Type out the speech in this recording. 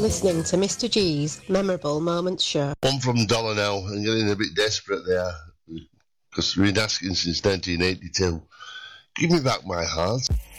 listening to Mr. G's Memorable Moments Show. I'm from Dollar now and getting a bit desperate there because we've been asking since 1982. Give me back my heart.